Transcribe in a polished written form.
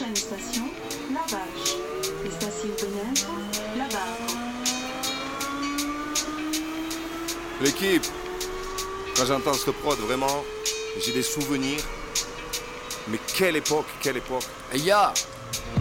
Prochaine station, La Vache. Estación Benento, La Barco. L'équipe, quand j'entends ce prod, vraiment, j'ai des souvenirs. Mais quelle époque, quelle époque. Hey, ya!